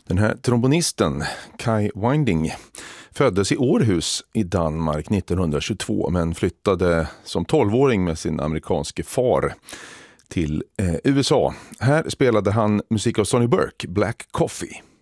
Den här trombonisten, Kai Winding, föddes i Århus i Danmark 1922 men flyttade som 12-åring med sin amerikanske far till USA. Här spelade han musik av Sonny Burke, Black Coffee.